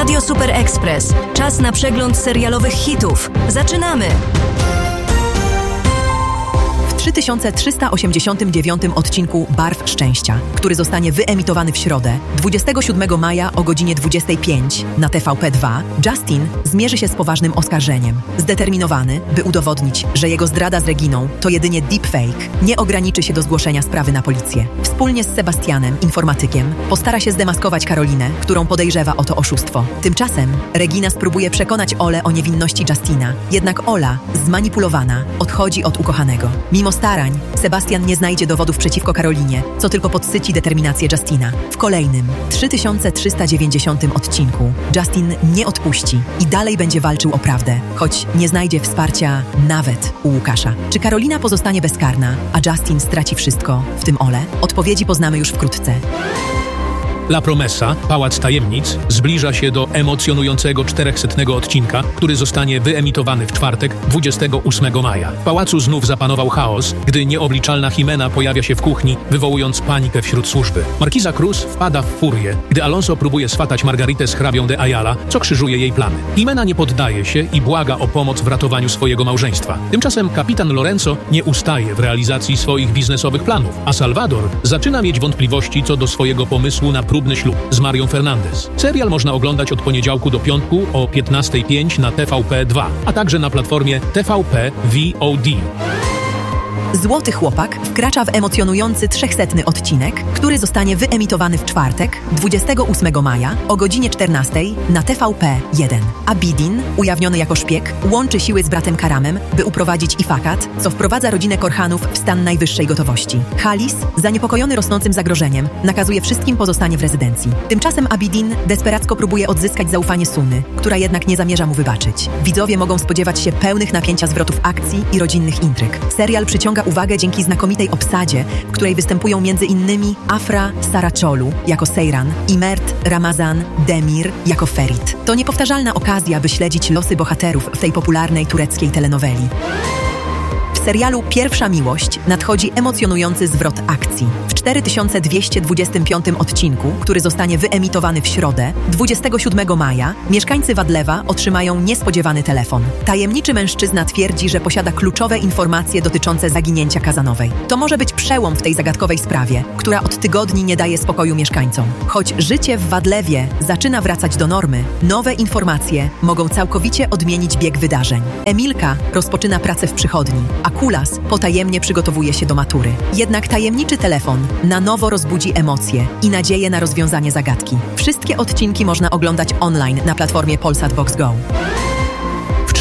Radio Super Express. Czas na przegląd serialowych hitów. Zaczynamy! W 3389 odcinku Barw Szczęścia, który zostanie wyemitowany w środę, 27 maja o godzinie 25 na TVP2, Justin zmierzy się z poważnym oskarżeniem. Zdeterminowany, by udowodnić, że jego zdrada z Reginą to jedynie deepfake, nie ograniczy się do zgłoszenia sprawy na policję. Wspólnie z Sebastianem, informatykiem, postara się zdemaskować Karolinę, którą podejrzewa o to oszustwo. Tymczasem Regina spróbuje przekonać Olę o niewinności Justina, jednak Ola, zmanipulowana, odchodzi od ukochanego. Mimo starań, Sebastian nie znajdzie dowodów przeciwko Karolinie, co tylko podsyci determinację Justina. W kolejnym, 3390 odcinku Justin nie odpuści i dalej będzie walczył o prawdę, choć nie znajdzie wsparcia nawet u Łukasza. Czy Karolina pozostanie bezkarna, a Justin straci wszystko, w tym Olę? Odpowiedzi poznamy już wkrótce. La Promesa, Pałac Tajemnic, zbliża się do emocjonującego 400 odcinka, który zostanie wyemitowany w czwartek, 28 maja. W pałacu znów zapanował chaos, gdy nieobliczalna Jimena pojawia się w kuchni, wywołując panikę wśród służby. Markiza Cruz wpada w furię, gdy Alonso próbuje swatać Margaritę z hrabią de Ayala, co krzyżuje jej plany. Jimena nie poddaje się i błaga o pomoc w ratowaniu swojego małżeństwa. Tymczasem kapitan Lorenzo nie ustaje w realizacji swoich biznesowych planów, a Salvador zaczyna mieć wątpliwości co do swojego pomysłu na próbny ślub z Marią Fernandez. Serial można oglądać od poniedziałku do piątku o 15:05 na TVP2, a także na platformie TVP VOD. Złoty Chłopak wkracza w emocjonujący 300 odcinek, który zostanie wyemitowany w czwartek, 28 maja o godzinie 14 na TVP1. Abidin, ujawniony jako szpieg, łączy siły z bratem Karamem, by uprowadzić Ifakat, co wprowadza rodzinę Korhanów w stan najwyższej gotowości. Halis, zaniepokojony rosnącym zagrożeniem, nakazuje wszystkim pozostanie w rezydencji. Tymczasem Abidin desperacko próbuje odzyskać zaufanie Sunny, która jednak nie zamierza mu wybaczyć. Widzowie mogą spodziewać się pełnych napięcia zwrotów akcji i rodzinnych intryg. Serial przyciąga uwagę dzięki znakomitej obsadzie, w której występują m.in. Afra Saraczolu jako Seyran i Mert Ramazan Demir jako Ferit. To niepowtarzalna okazja, by śledzić losy bohaterów w tej popularnej tureckiej telenoweli. W serialu Pierwsza Miłość nadchodzi emocjonujący zwrot akcji. W 4225 odcinku, który zostanie wyemitowany w środę, 27 maja, mieszkańcy Wadlewa otrzymają niespodziewany telefon. Tajemniczy mężczyzna twierdzi, że posiada kluczowe informacje dotyczące zaginięcia Kazanowej. To może być przełom w tej zagadkowej sprawie, która od tygodni nie daje spokoju mieszkańcom. Choć życie w Wadlewie zaczyna wracać do normy, nowe informacje mogą całkowicie odmienić bieg wydarzeń. Emilka rozpoczyna pracę w przychodni, a Kulas potajemnie przygotowuje się do matury. Jednak tajemniczy telefon na nowo rozbudzi emocje i nadzieję na rozwiązanie zagadki. Wszystkie odcinki można oglądać online na platformie Polsat Box Go. W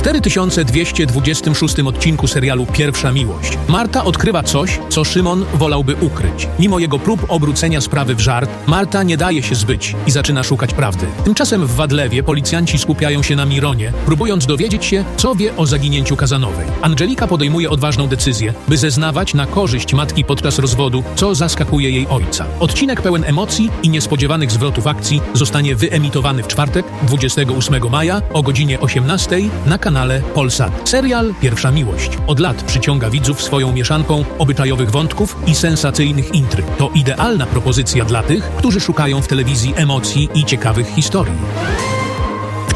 4226 odcinku serialu Pierwsza Miłość Marta odkrywa coś, co Szymon wolałby ukryć. Mimo jego prób obrócenia sprawy w żart, Marta nie daje się zbyć i zaczyna szukać prawdy. Tymczasem w Wadlewie policjanci skupiają się na Mironie, próbując dowiedzieć się, co wie o zaginięciu Kazanowej. Angelika podejmuje odważną decyzję, by zeznawać na korzyść matki podczas rozwodu, co zaskakuje jej ojca. Odcinek pełen emocji i niespodziewanych zwrotów akcji zostanie wyemitowany w czwartek, 28 maja o godzinie 18 na kanale Polsat. Serial Pierwsza Miłość od lat przyciąga widzów swoją mieszanką obyczajowych wątków i sensacyjnych intryg. To idealna propozycja dla tych, którzy szukają w telewizji emocji i ciekawych historii. W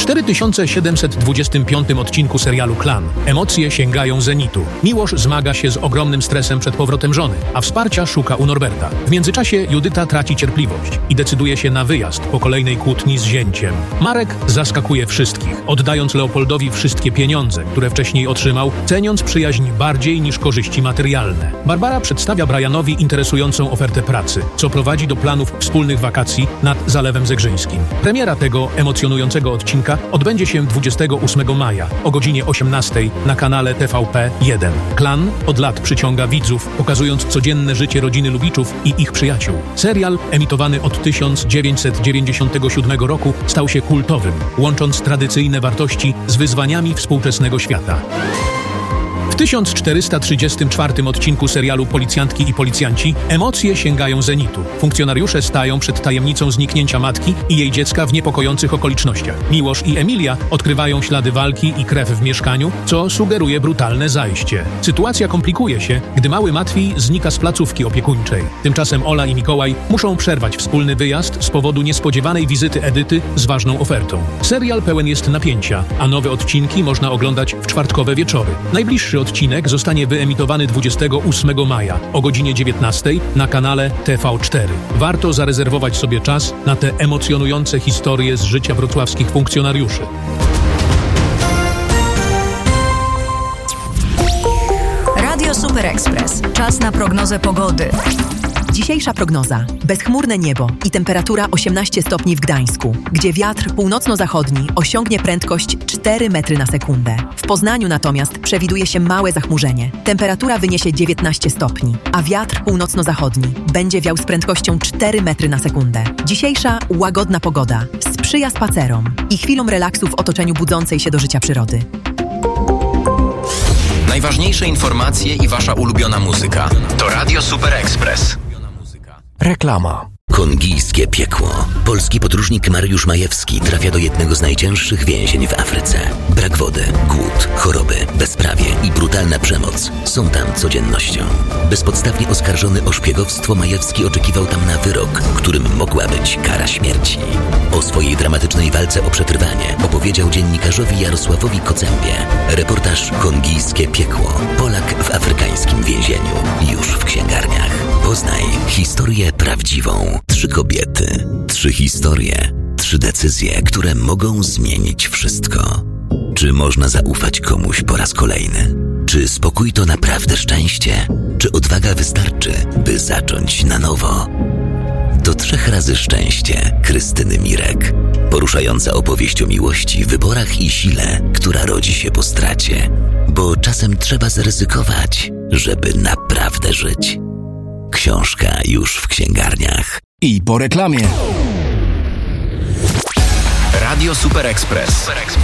4725 odcinku serialu Klan emocje sięgają zenitu. Miłosz zmaga się z ogromnym stresem przed powrotem żony, a wsparcia szuka u Norberta. W międzyczasie Judyta traci cierpliwość i decyduje się na wyjazd po kolejnej kłótni z zięciem. Marek zaskakuje wszystkich, oddając Leopoldowi wszystkie pieniądze, które wcześniej otrzymał, ceniąc przyjaźń bardziej niż korzyści materialne. Barbara przedstawia Brianowi interesującą ofertę pracy, co prowadzi do planów wspólnych wakacji nad Zalewem Zegrzyńskim. Premiera tego emocjonującego odcinka odbędzie się 28 maja o godzinie 18 na kanale TVP1. Klan od lat przyciąga widzów, pokazując codzienne życie rodziny Lubiczów i ich przyjaciół. Serial, emitowany od 1997 roku, stał się kultowym, łącząc tradycyjne wartości z wyzwaniami współczesnego świata. W W 1434 odcinku serialu Policjantki i Policjanci emocje sięgają zenitu. Funkcjonariusze stają przed tajemnicą zniknięcia matki i jej dziecka w niepokojących okolicznościach. Miłosz i Emilia odkrywają ślady walki i krew w mieszkaniu, co sugeruje brutalne zajście. Sytuacja komplikuje się, gdy mały Matwij znika z placówki opiekuńczej. Tymczasem Ola i Mikołaj muszą przerwać wspólny wyjazd z powodu niespodziewanej wizyty Edyty z ważną ofertą. Serial pełen jest napięcia, a nowe odcinki można oglądać w czwartkowe wieczory. Najbliższy odcinek zostanie wyemitowany 28 maja o godzinie 19 na kanale TV4. Warto zarezerwować sobie czas na te emocjonujące historie z życia wrocławskich funkcjonariuszy. Radio Super Express. Czas na prognozę pogody. Dzisiejsza prognoza. Bezchmurne niebo i temperatura 18 stopni w Gdańsku, gdzie wiatr północno-zachodni osiągnie prędkość 4 metry na sekundę. W Poznaniu natomiast przewiduje się małe zachmurzenie. Temperatura wyniesie 19 stopni, a wiatr północno-zachodni będzie wiał z prędkością 4 metry na sekundę. Dzisiejsza łagodna pogoda sprzyja spacerom i chwilom relaksu w otoczeniu budzącej się do życia przyrody. Najważniejsze informacje i wasza ulubiona muzyka. To Radio Super Express. Reklama. Kongijskie piekło. Polski podróżnik Mariusz Majewski trafia do jednego z najcięższych więzień w Afryce. Brak wody, głód, choroby, bezprawie i brutalna przemoc są tam codziennością. Bezpodstawnie oskarżony o szpiegowstwo, Majewski oczekiwał tam na wyrok, którym mogła być kara śmierci. O swojej dramatycznej walce o przetrwanie opowiedział dziennikarzowi Jarosławowi Kocębie. Reportaż Kongijskie piekło. Polak w afrykańskim więzieniu. Już w księgarniach. Poznaj historię prawdziwą. 3 kobiety, 3 historie, 3 decyzje, które mogą zmienić wszystko. Czy można zaufać komuś po raz kolejny? Czy spokój to naprawdę szczęście? Czy odwaga wystarczy, by zacząć na nowo? To 3 razy szczęście Krystyny Mirek. Poruszająca opowieść o miłości, wyborach i sile, która rodzi się po stracie. Bo czasem trzeba zaryzykować, żeby naprawdę żyć. Książka już w księgarniach. I po reklamie. Radio Super Express.